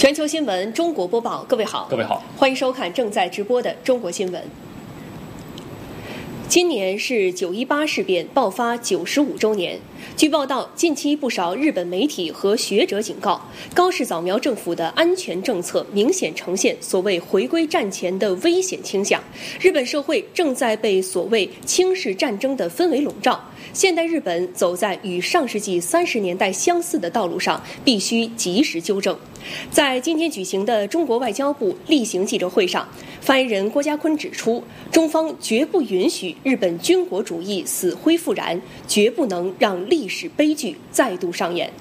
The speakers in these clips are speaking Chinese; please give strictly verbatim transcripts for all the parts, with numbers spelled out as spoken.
全球新闻中国播报，各位好， 各位好， 欢迎收看正在直播的中国新闻。今年是九一八事变爆发九十五周年。据报道，近期不少日本媒体和学者警告，高市早苗政府的安全政策明显呈现所谓回归战前的危险倾向。日本社会正在被所谓轻视战争的氛围笼罩。现代日本走在与上世纪三十年代相似的道路上，必须及时纠正。在今天举行的中国外交部例行记者会上，发言人郭家坤指出，中方绝不允许日本军国主义死灰复燃，绝不能让历史悲剧再度上演。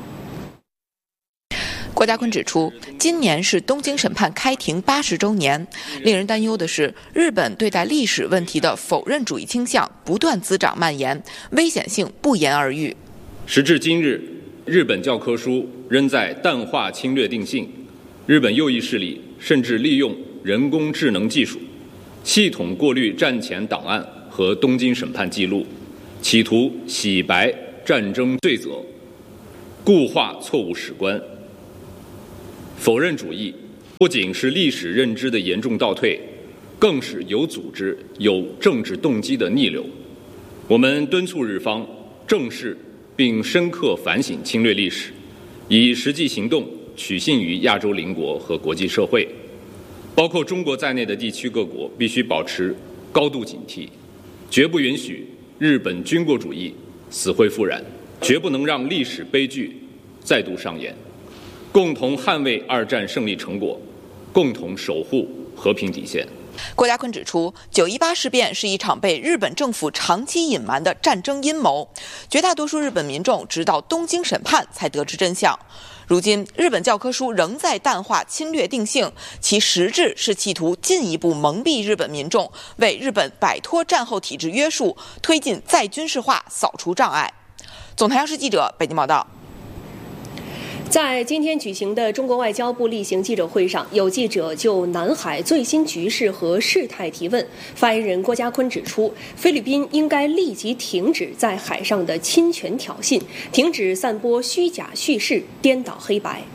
郭家坤指出，今年是东京审判开庭八十周年，令人担忧的是，日本对待历史问题的否认主义倾向不断滋长蔓延，危险性不言而喻。 时至今日，日本教科书仍在淡化侵略定性，日本右翼势力甚至利用人工智能技术，系统过滤战前档案和东京审判记录，企图洗白战争罪责，固化错误史观。否认主义不仅是历史认知的严重倒退，更是有组织、有政治动机的逆流。我们敦促日方正视并深刻反省侵略历史，以实际行动取信于亚洲邻国和国际社会，包括中国在内的地区各国必须保持高度警惕，绝不允许日本军国主义死灰复燃，绝不能让历史悲剧再度上演。共同捍卫二战胜利成果，共同守护和平底线。 郭家坤指出，九一八事变是一场被日本政府长期隐瞒的战争阴谋，绝大多数日本民众直到东京审判才得知真相。如今，日本教科书仍在淡化侵略定性，其实质是企图进一步蒙蔽日本民众，为日本摆脱战后体制约束，推进再军事化，扫除障碍。总台央视记者北京报道。 在今天举行的中国外交部例行记者会上，有记者就南海最新局势和事态提问。发言人郭家坤指出，菲律宾应该立即停止在海上的侵权挑衅，停止散播虚假叙事，颠倒黑白。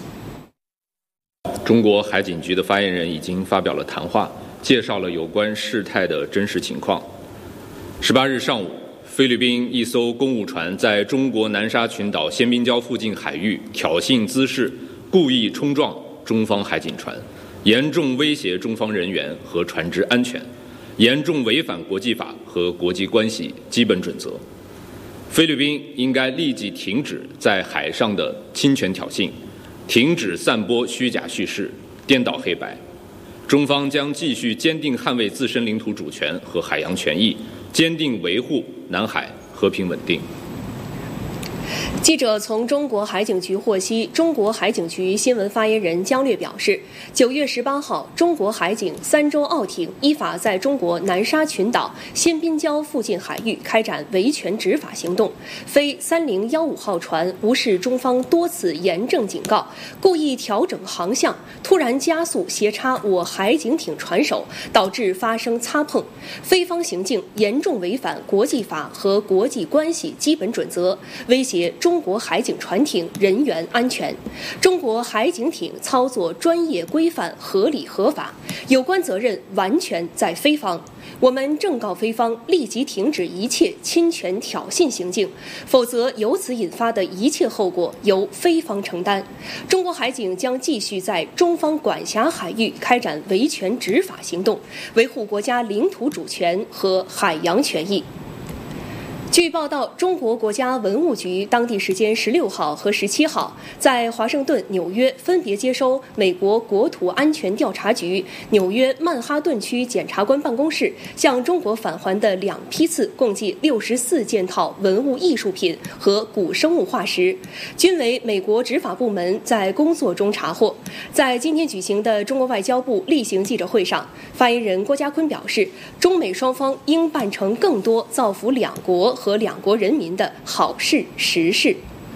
中国海警局的发言人已经发表了谈话，介绍了有关事态的真实情况。十八日上午，菲律宾一艘公务船在中国南沙群岛仙宾礁附近海域挑衅滋事，故意冲撞中方海警船，严重威胁中方人员和船只安全，严重违反国际法和国际关系基本准则。菲律宾应该立即停止在海上的侵权挑衅，停止散播虚假叙事，颠倒黑白。中方将继续坚定捍卫自身领土主权和海洋权益，坚定维护南海和平稳定。 记者从中国海警局获悉，中国海警局新闻发言人姜略表示，九月十八号，中国海警三艘澳艇依法在中国南沙群岛仙宾礁附近海域开展维权执法行动，非三零一五号船无视中方多次严正警告，故意调整航向，突然加速斜插我海警艇船首，导致发生擦碰，非方行径严重违反国际法和国际关系基本准则，威胁中国海警船艇人员安全。中国海警艇操作专业规范、合理合法，有关责任完全在菲方。我们正告菲方立即停止一切侵权挑衅行径，否则由此引发的一切后果由菲方承担。中国海警将继续在中方管辖海域开展维权执法行动，维护国家领土主权和海洋权益。据报道，中国国家文物局当地时间十六号和十七号在华盛顿、纽约分别接收美国国土安全调查局纽约曼哈顿区检察官办公室向中国返还的两批次共计六十四件套文物艺术品和古生物化石，均为美国执法部门在工作中查获。在今天举行的中国外交部例行记者会上，发言人郭家坤表示，中美双方应办成更多造福两国和两国人民的好事实事。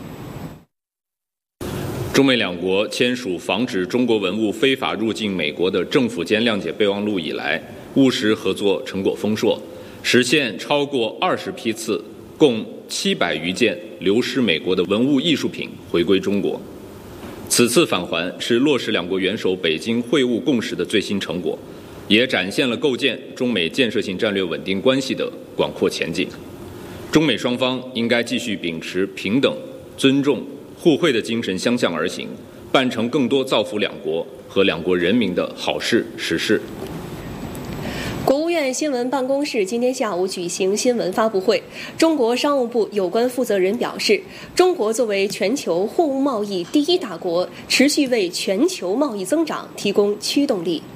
中美两国签署防止中国文物非法入境美国的政府间谅解备忘录以来，务实合作成果丰硕，实现超过二十批次，共七百余件流失美国的文物艺术品回归中国。 此次访华是落实两国元首北京会晤共识的最新成果，也展现了构建中美建设性战略稳定关系的广阔前景。中美双方应该继续秉持平等、尊重、互惠的精神相向而行，办成更多造福两国和两国人民的好事实事。 国务院新闻办公室今天下午举行新闻发布会，中国商务部有关负责人表示，中国作为全球货物贸易第一大国，持续为全球贸易增长提供驱动力。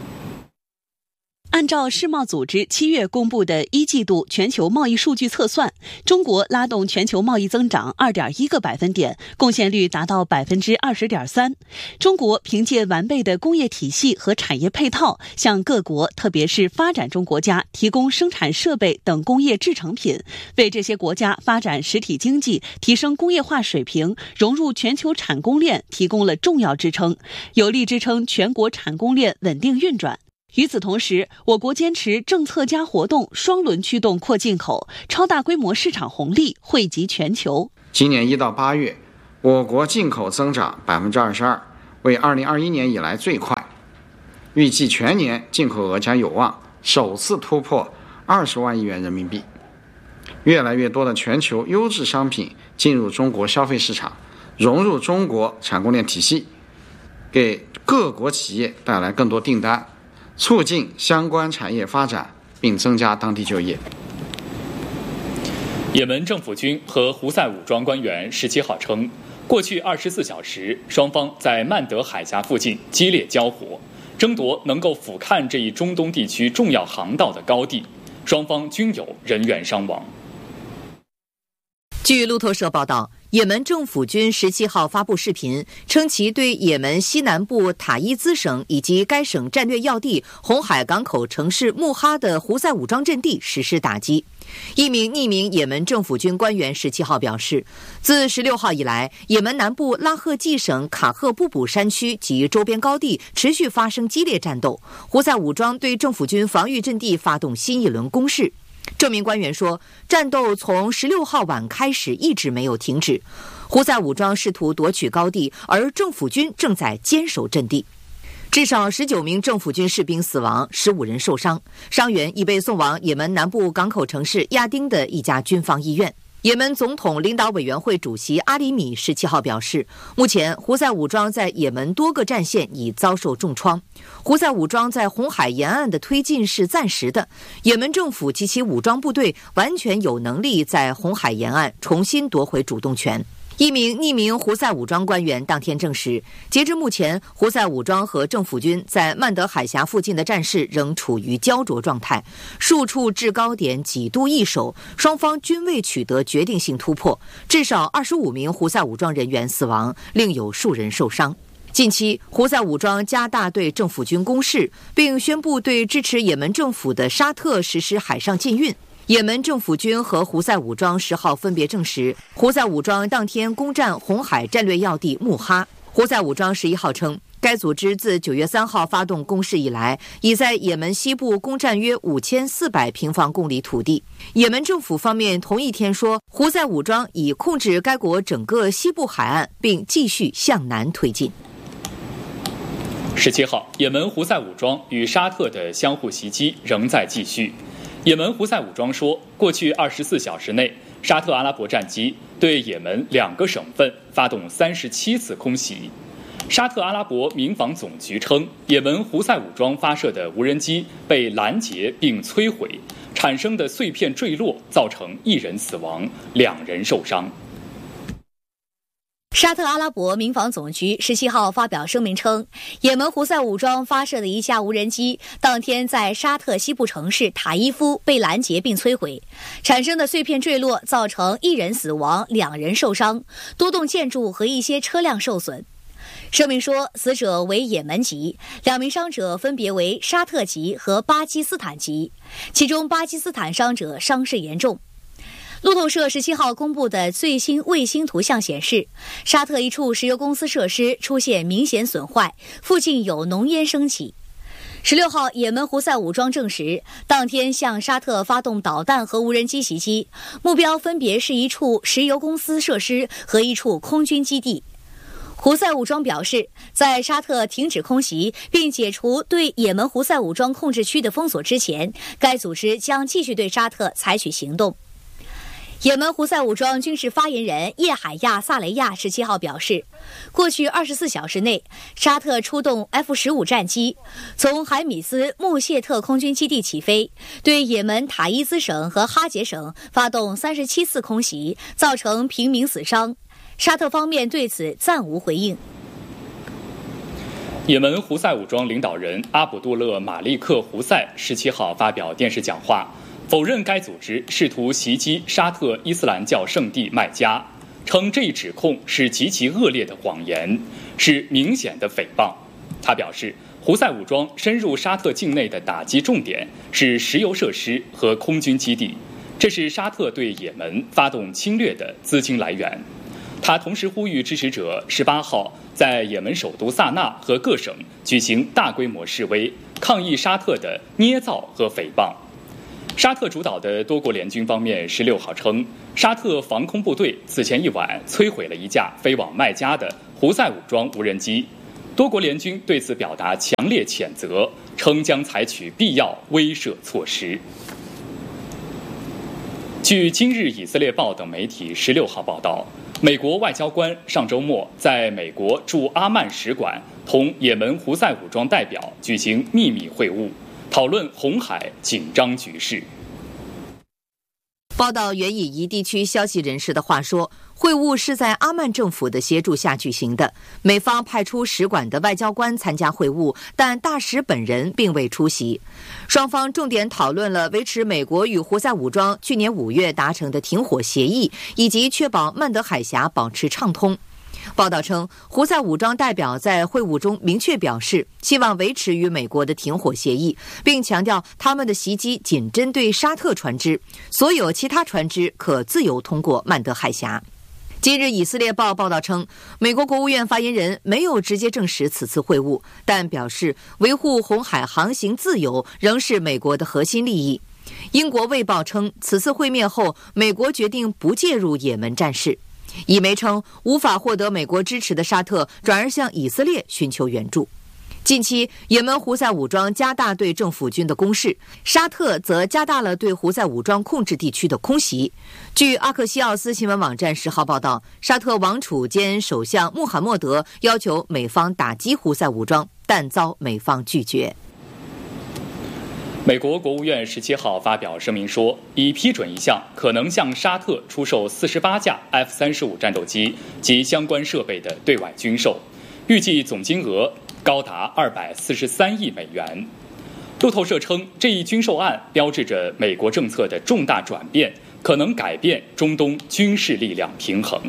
按照世贸组织七月公布的一季度全球贸易数据测算，中国拉动全球贸易增长 二点一个百分点，贡献率达到 百分之二十点三。中国凭借完备的工业体系和产业配套，向各国特别是发展中国家提供生产设备等工业制成品，为这些国家发展实体经济、提升工业化水平、融入全球产供链提供了重要支撑，有力支撑全国产供链稳定运转。与此同时，我国坚持政策加活动双轮驱动扩进口，超大规模市场红利惠及全球。 今年一到八月，我国进口增长 百分之二十二， 为二零二一年以来最快。预计全年进口额将有望首次突破二十万亿元人民币。越来越多的全球优质商品进入中国消费市场，融入中国产供链体系，给各国企业带来更多订单，促进相关产业发展，并增加当地就业。 也门政府军和胡塞武装官员十七号称，过去二十四小时，双方在曼德海峡附近激烈交火，争夺能够俯瞰这一中东地区重要航道的高地，双方均有人员伤亡。 据路透社报道，也门政府军十七号发布视频，称其对也门西南部塔伊兹省以及该省战略要地红海港口城市穆哈的胡塞武装阵地实施打击。一名匿名也门政府军官员十七号表示，自十六号以来，也门南部拉赫季省卡赫布卜山区及周边高地持续发生激烈战斗，胡塞武装对政府军防御阵地发动新一轮攻势。这名官员说，战斗从十六号晚开始一直没有停止，胡塞武装试图夺取高地，而政府军正在坚守阵地。至少十九名政府军士兵死亡，十五人受伤，伤员已被送往也门南部港口城市亚丁的一家军方医院。也门总统领导委员会主席阿里米十七号表示，目前胡塞武装在也门多个战线已遭受重创，胡塞武装在红海沿岸的推进是暂时的，也门政府及其武装部队完全有能力在红海沿岸重新夺回主动权。一名匿名胡塞武装官员当天证实，截至目前，胡塞武装和政府军在曼德海峡附近的战事仍处于焦灼状态，数处制高点几度易手，双方均未取得决定性突破，至少二十五名胡塞武装人员死亡，另有数人受伤。近期，胡塞武装加大对政府军攻势，并宣布对支持也门政府的沙特实施海上禁运。也门政府军和胡塞武装十号分别证实，胡塞武装当天攻占红海战略要地穆哈。胡塞武装十一号称，该组织自九月三号发动攻势以来，已在也门西部攻占约五千四百平方公里土地。也门政府方面同一天说，胡塞武装已控制该国整个西部海岸，并继续向南推进。 十七号，也门胡塞武装与沙特的相互袭击仍在继续。也门胡塞武装说，过去二十四小时内，沙特阿拉伯战机对也门两个省份发动三十七次空袭。沙特阿拉伯民防总局称，也门胡塞武装发射的无人机被拦截并摧毁，产生的碎片坠落造成一人死亡，两人受伤。 沙特阿拉伯民防总局十七号发表声明称，也门胡塞武装发射的一架无人机当天在沙特西部城市塔伊夫被拦截并摧毁，产生的碎片坠落造成一人死亡，两人受伤，多栋建筑和一些车辆受损。声明说，死者为也门籍，两名伤者分别为沙特籍和巴基斯坦籍，其中巴基斯坦伤者伤势严重。路透社十七号公布的最新卫星图像显示，沙特一处石油公司设施出现明显损坏，附近有浓烟升起。十六号，也门胡塞武装证实，当天向沙特发动导弹和无人机袭击，目标分别是一处石油公司设施和一处空军基地。 胡塞武装表示，在沙特停止空袭并解除对也门胡塞武装控制区的封锁之前，该组织将继续对沙特采取行动。也门胡塞武装军事发言人叶海亚·萨雷亚十七号表示，过去二十四小时内，沙特出动 F 十五 战机，从海米斯穆谢特空军基地起飞，对也门塔伊兹省和哈杰省发动三十七次空袭，造成平民死伤。沙特方面对此暂无回应。 也门胡塞武装领导人阿卜杜勒·马利克·胡塞十七号发表电视讲话，否认该组织试图袭击沙特伊斯兰教圣地麦加，称这一指控是极其恶劣的谎言，是明显的诽谤。他表示，胡塞武装深入沙特境内的打击重点是石油设施和空军基地，这是沙特对也门发动侵略的资金来源。他同时呼吁支持者十八号在也门首都萨那和各省举行大规模示威，抗议沙特的捏造和诽谤。沙特主导的多国联军方面十六号称，沙特防空部队此前一晚摧毁了一架飞往麦加的胡塞武装无人机。多国联军对此表达强烈谴责，称将采取必要威慑措施。据今日以色列报等媒体十六号报道，美国外交官上周末在美国驻阿曼使馆同也门胡塞武装代表举行秘密会晤，讨论红海紧张局势。 报道援引一地区消息人士的话说，会晤是在阿曼政府的协助下举行的，美方派出使馆的外交官参加会晤，但大使本人并未出席。双方重点讨论了维持美国与胡塞武装去年五月达成的停火协议，以及确保曼德海峡保持畅通。报道称，胡塞武装代表在会晤中明确表示，希望维持与美国的停火协议，并强调他们的袭击仅针对沙特船只，所有其他船只可自由通过曼德海峡。今日以色列报报道称，美国国务院发言人没有直接证实此次会晤，但表示维护红海航行自由仍是美国的核心利益。英国卫报称，此次会面后，美国决定不介入也门战事。以媒称，无法获得美国支持的沙特转而向以色列寻求援助。近期，也门胡塞武装加大对政府军的攻势，沙特则加大了对胡塞武装控制地区的空袭。据阿克西奥斯新闻网站十号报道，沙特王储兼首相穆罕默德要求美方打击胡塞武装，但遭美方拒绝。 美国国务院十七号发表声明说，已批准一项可能向沙特出售四十八架 F 三十五 战斗机及相关设备的对外军售，预计总金额高达二百四十三亿美元。路透社称，这一军售案标志着美国政策的重大转变，可能改变中东军事力量平衡。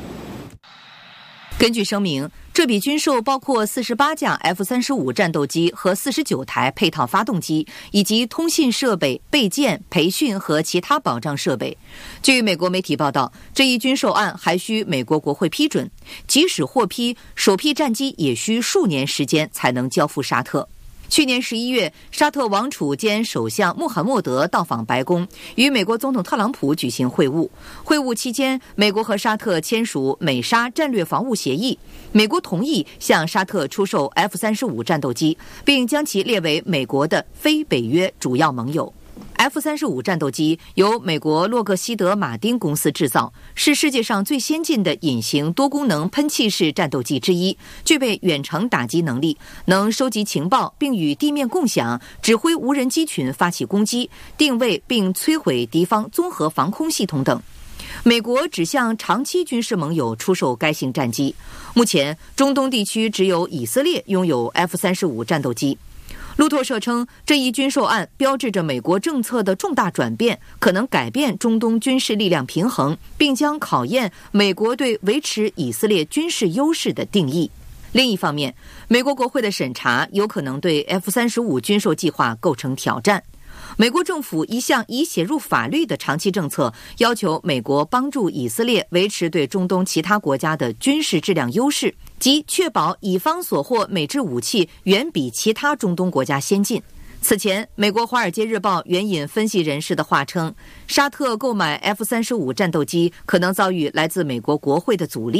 根据声明，这笔军售包括四十八架 F 三十五 战斗机和四十九台配套发动机，以及通信设备、备件、培训和其他保障设备。据美国媒体报道，这一军售案还需美国国会批准，即使获批，首批战机也需数年时间才能交付沙特。去年十一月，沙特王储兼首相穆罕默德到访白宫，与美国总统特朗普举行会晤。会晤期间，美国和沙特签署美沙战略防务协议，美国同意向沙特出售 F 三十五 战斗机，并将其列为美国的非北约主要盟友。F 三十五 战斗机由美国洛克希德马丁公司制造，是世界上最先进的隐形多功能喷气式战斗机之一，具备远程打击能力，能收集情报并与地面共享，指挥无人机群发起攻击，定位并摧毁敌方综合防空系统等。美国只向长期军事盟友出售该型战机。目前，中东地区只有以色列拥有 F 三十五 战斗机。路透社称，这一军售案标志着美国政策的重大转变，可能改变中东军事力量平衡，并将考验美国对维持以色列军事优势的定义。另一方面，美国国会的审查有可能对 F 三十五 军售计划构成挑战。美国政府一向已写入法律的长期政策，要求美国帮助以色列维持对中东其他国家的军事质量优势，即确保以方所获美制武器远比其他中东国家先进。此前，美国《华尔街日报》援引分析人士的话称，沙特购买 F 三十五 战斗机可能遭遇来自美国国会的阻力。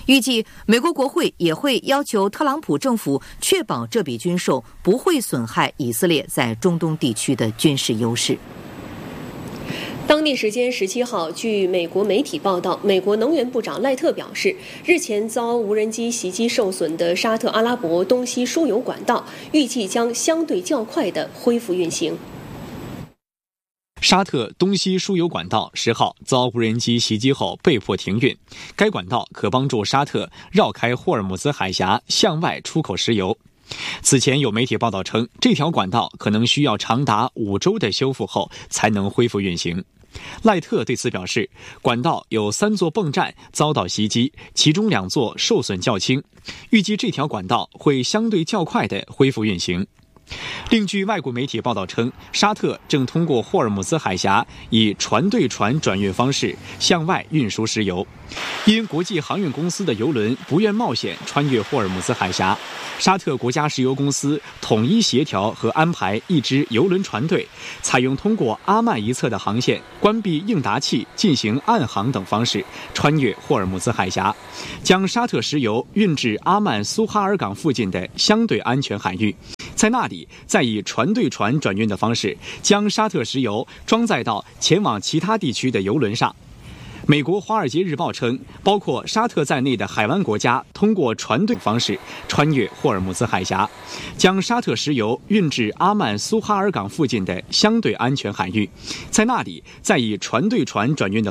预计美国国会也会要求特朗普政府确保这笔军售不会损害以色列在中东地区的军事优势。 当地时间十七号，据美国媒体报道，美国能源部长赖特表示，日前遭无人机袭击受损的沙特阿拉伯东西输油管道，预计将相对较快地恢复运行。 沙特东西输油管道十号遭无人机袭击后被迫停运，该管道可帮助沙特绕开霍尔木兹海峡向外出口石油。此前有媒体报道称，这条管道可能需要长达五周的修复后才能恢复运行。赖特对此表示，管道有三座泵站遭到袭击，其中两座受损较轻，预计这条管道会相对较快地恢复运行。另据外国媒体报道称，沙特正通过霍尔木兹海峡以船对船转运方式向外运输石油。因国际航运公司的油轮不愿冒险穿越霍尔木兹海峡，沙特国家石油公司统一协调和安排一支油轮船队，采用通过阿曼一侧的航线、关闭应答器进行暗航等方式穿越霍尔木兹海峡，将沙特石油运至阿曼苏哈尔港附近的相对安全海域，在那里再以船对船转运的方式将沙特石油装载到前往其他地区的油轮上。美国《华尔街日报》称，包括沙特在内的海湾国家通过船队方式穿越霍尔木兹海峡，将沙特石油运至阿曼苏哈尔港附近的相对安全海域，在那里再以船对船转运的